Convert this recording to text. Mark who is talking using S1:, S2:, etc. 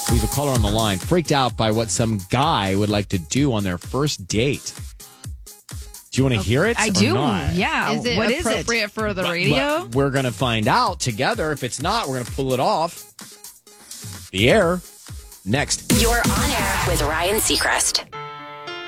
S1: We have a caller on the line, freaked out by what some guy would like to do on their first date. Do you want to hear it?
S2: I
S1: or
S2: do.
S1: not?
S2: Yeah.
S3: Is it
S2: What is it?
S3: appropriate for the radio?
S1: But we're going to find out together. If it's not, we're going to pull it off the air next.
S4: You're on air with Ryan Seacrest.